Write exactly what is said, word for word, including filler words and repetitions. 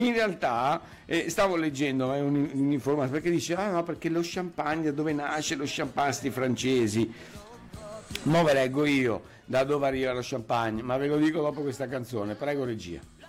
in realtà eh, stavo leggendo eh, un- un'informazione perché dice ah no perché lo champagne da dove nasce lo champagne sti francesi. Mo ve leggo io da dove arriva lo champagne, ma ve lo dico dopo questa canzone, prego regia.